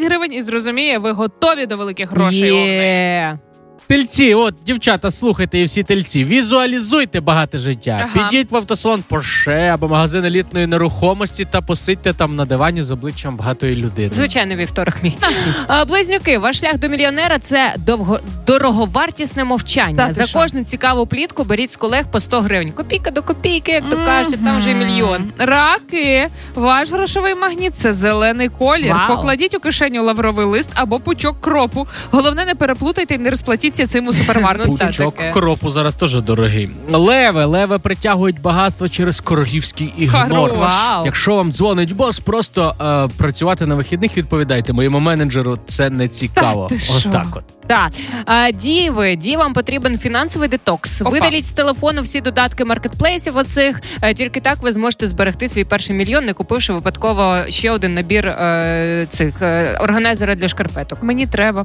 10 гривень і зрозуміє, ви готові до великих грошей. Тельці, дівчата, слухайте, і всі тельці, візуалізуйте багате життя. Підіть в автосалон Porsche або магазин елітної нерухомості та посидьте там на дивані з обличчям багатої людини. Звичайно, вівторок мій. Близнюки, ваш шлях до мільйонера – це дороговартісне мовчання. За кожну цікаву плітку беріть з колег по 100 гривень. Копійка до копійки, як то кажуть, там вже і мільйон. Раки, ваш грошовий магніт – це зелений колір. Покладіть у кишеню лавровий лист або пучок кропу. Головне, не переплутайте і не розплатіться цим у супермаркеті. Пучок кропу зараз теж дорогий. Леви притягують багатство через королівський ігнор. Якщо вам дзвонить бос, просто працювати на вихідних, відповідайте. Моєму менеджеру це не цікаво. Отак от. Так. Дівам потрібен фінансовий детокс. Видаліть з телефону всі додатки маркетплейсів оцих. Тільки так ви зможете зберегти свій перший мільйон, не купивши випадково ще один набір органайзера для шкарпеток. Мені треба.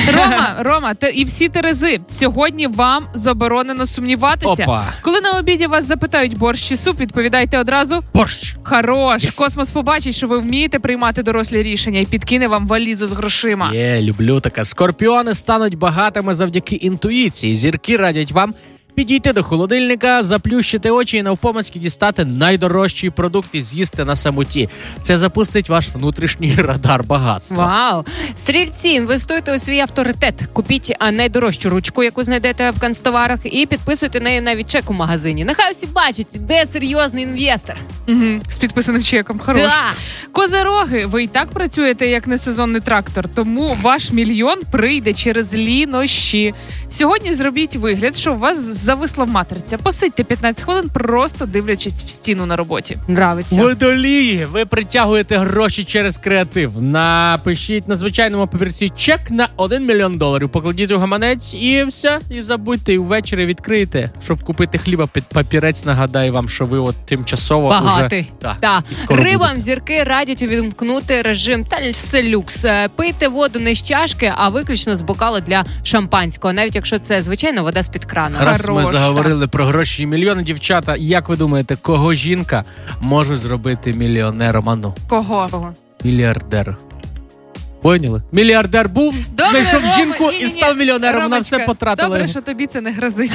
Рома, і всі Терези, сьогодні вам заборонено сумніватися. Коли на обіді вас запитають борщ чи суп, відповідайте одразу борщ. Хорош. Космос побачить, що ви вмієте приймати дорослі рішення і підкине вам валізу з грошима. Люблю таке. Скорпіони стануть багатими завдяки інтуїції. Зірки радять вам підійти до холодильника, заплющити очі і навпомацьки дістати найдорожчий продукт і з'їсти на самоті. Це запустить ваш внутрішній радар багатства. Вау! Стрільці, інвестуйте у свій авторитет. Купіть найдорожчу ручку, яку знайдете в канцтоварах, і підписуйте неї навіть чек у магазині. Нехай всі бачать, де серйозний інвестор. З підписаним чеком. Хорош. Козироги, ви і так працюєте як несезонний трактор, тому ваш мільйон прийде через лінощі. Сьогодні зробіть вигляд, що у вас зависла матриця. Посидьте 15 хвилин, просто дивлячись в стіну на роботі. Нравиться. Водолії, ви притягуєте гроші через креатив. Напишіть на звичайному папірці чек на $1 мільйон. Покладіть у гаманець і все. І забудьте, і ввечері відкриєте, щоб купити хліба під папірець. Нагадаю вам, що ви тимчасово багатий. Так. Рибам зірки радять увімкнути режим Тальселюкс. Пийте воду не з чашки, а виключно з бокалу для шампанського. Навіть якщо це звичайна вода з-під крану. Ми заговорили про гроші і мільйони. Дівчата, як ви думаєте, кого жінка може зробити мільйонером? Ану? Кого? Мільярдер. Поняли? Мільярдер був, знайшов жінку і став мільйонером. Вона все потратила. Добре, що тобі це не грозить.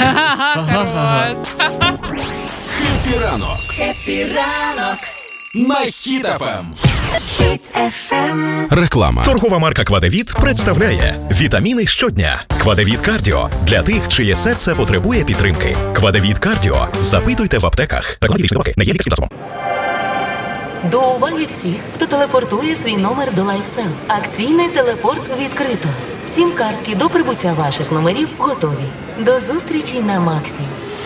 Хеппі ранок. На Хіт ФМ. Реклама. Торгова марка «Квадевіт» представляє вітаміни щодня. «Квадевіт Кардіо» для тих, чиє серце потребує підтримки. «Квадевіт Кардіо» запитуйте в аптеках. До уваги всіх, хто телепортує свій номер до LifeSell. Акційний телепорт відкрито. Сім-картки до прибуття ваших номерів готові. До зустрічі на Максі.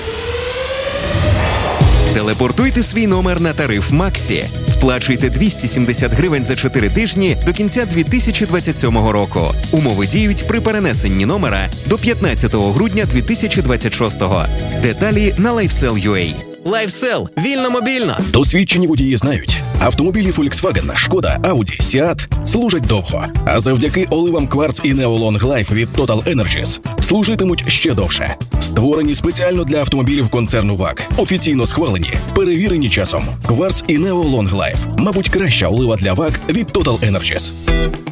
Телепортуйте свій номер на тариф Максі. Сплачуйте 270 гривень за 4 тижні до кінця 2027 року. Умови діють при перенесенні номера до 15 грудня 2026. Деталі на LifeSell.ua. LifeSell. Вільно-мобільно. Досвідчені водії знають. Автомобілі Volkswagen, Шкода, Audi, Seat служать довго. А завдяки оливам Quartz і Neo Long Life від Total Energies служитимуть ще довше. Створені спеціально для автомобілів концерну ВАГ. Офіційно схвалені, перевірені часом. Quartz і Neo Long Life. Мабуть, краща олива для ВАГ від Total Energies.